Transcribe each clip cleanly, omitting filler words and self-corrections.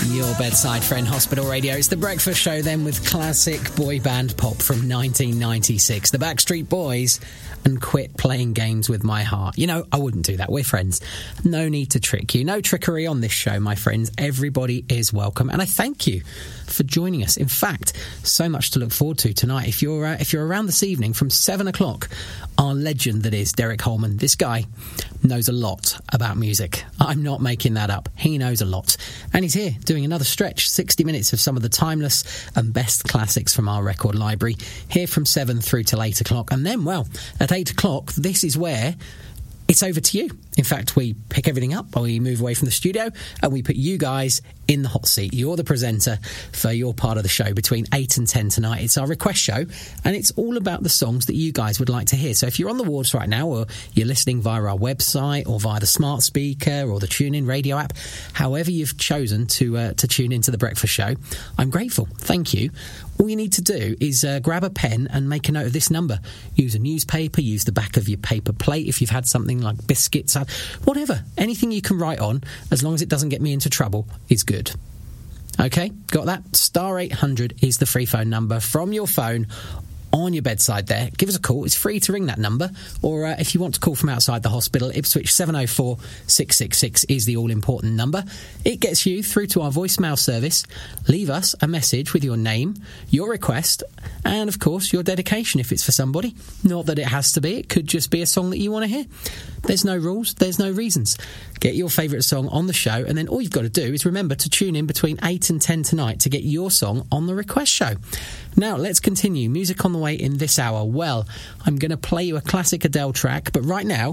on your bedside friend Hospital Radio. It's The Breakfast Show then with classic boy band pop from 1996. The Backstreet Boys and Quit Playing Games With My Heart. You know, I wouldn't do that. We're friends. No need to trick you. No trickery on this show, my friends. Everybody is welcome. And I thank you for joining us. In fact, so much to look forward to tonight. If you're around this evening from 7 o'clock, our legend that is Derek Holman, this guy knows a lot about music. I'm not making that up. He knows a lot. And he's here doing another stretch, 60 minutes of some of the timeless and best classics from our record library, here from 7 through till 8 o'clock. And then, well, at 8 o'clock, this is where it's over to you. In fact, we pick everything up, we move away from the studio, and we put you guys in the hot seat. You're the presenter for your part of the show between 8 and 10 tonight. It's our request show, and it's all about the songs that you guys would like to hear. So if you're on the wards right now, or you're listening via our website, or via the smart speaker, or the TuneIn radio app, however you've chosen to tune into The Breakfast Show, I'm grateful. Thank you. All you need to do is grab a pen and make a note of this number. Use a newspaper, use the back of your paper plate if you've had something like biscuits, whatever. Anything you can write on, as long as it doesn't get me into trouble, is good. Okay, got that? Star 800 is the free phone number from your phone on your bedside there. Give us a call. It's free to ring that number. Or if you want to call from outside the hospital, Ipswich 704 666 is the all-important number. It gets you through to our voicemail service. Leave us a message with your name, your request, and, of course, your dedication if it's for somebody. Not that it has to be. It could just be a song that you want to hear. There's no rules. There's no reasons. Get your favourite song on the show, and then all you've got to do is remember to tune in between 8 and 10 tonight to get your song on the request show. Now, let's continue. Music on the way in this hour. Well, I'm going to play you a classic Adele track, but right now,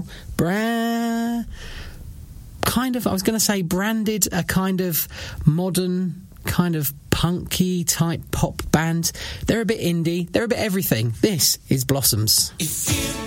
I was going to say branded a kind of modern, kind of punky type pop band. They're a bit indie. They're a bit everything. This is Blossoms.